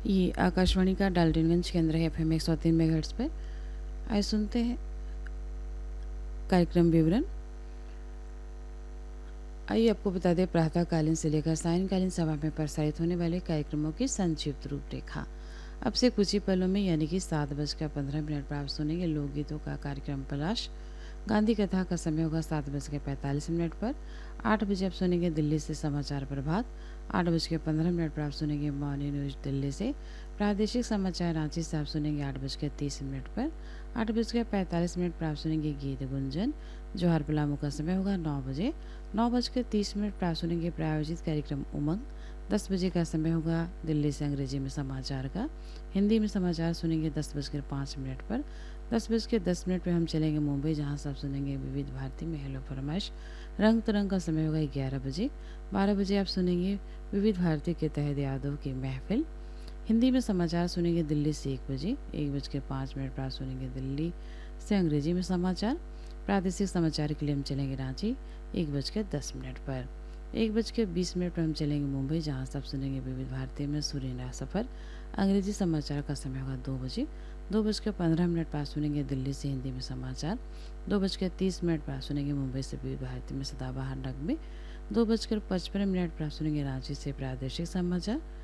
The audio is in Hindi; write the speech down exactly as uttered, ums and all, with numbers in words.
ये आकाशवाणी का डाल्टनगंज केंद्र है, एफ एम एक सौ तीन मेगाहर्ट्ज़ पर। आइए सुनते हैं कार्यक्रम विवरण। आइए आपको बता दें प्रातःकालीन से लेकर सायंकालीन समय में प्रसारित होने वाले कार्यक्रमों की संक्षिप्त रूपरेखा। अब से कुछ ही पलों में यानी कि सात बजकर पंद्रह मिनट पर आप सुनेंगे लोकगीतों का कार्यक्रम पलाश। गांधी कथा का समय होगा सात बज के पैंतालीस मिनट पर। आठ बजे आप सुनेंगे दिल्ली से समाचार प्रभात। आठ बज के पंद्रह मिनट पर आप सुनेंगे मॉर्निंग न्यूज दिल्ली से। प्रादेशिक समाचार रांची से आप सुनेंगे आठ बज के तीस मिनट पर। आठ बज के पैंतालीस मिनट पर आप सुनेंगे गीत गुंजन। जौहर पलामू का समय होगा नौ बजे। नौ बज के तीस मिनट पर आप सुनेंगे प्रायोजित कार्यक्रम उमंग। दस बजे का समय होगा दिल्ली से अंग्रेजी में समाचार का। हिंदी में समाचार सुनेंगे दस बजकर पाँच मिनट पर। दस बज के दस मिनट पर हम चलेंगे मुंबई, जहां से आप सुनेंगे विविध भारती में हेलो फरमाइश। रंग तरंग का समय होगा ग्यारह बजे। बारह बजे आप सुनेंगे विविध भारती के तहत यादव की महफिल। हिंदी में समाचार सुनेंगे दिल्ली से एक बजे। एक बज के पाँच मिनट पर आप सुनेंगे दिल्ली से अंग्रेजी में समाचार। प्रादेशिक समाचार के लिए हम चलेंगे रांची एक बज के दस मिनट पर। एक बज के बीस मिनट पर हम चलेंगे मुंबई, जहां से आप सुनेंगे विविध भारती में सूर्य सफ़र। अंग्रेजी समाचार का समय होगा दो बजे। दो बज के पंद्रह मिनट पर सुनेंगे दिल्ली से हिंदी में समाचार। दो बज के तीस मिनट पर सुनेंगे मुंबई से विविध भारती में सदाबहार नगमे। दो बजकर पचपन मिनट पर सुनेंगे रांची से प्रादेशिक समाचार।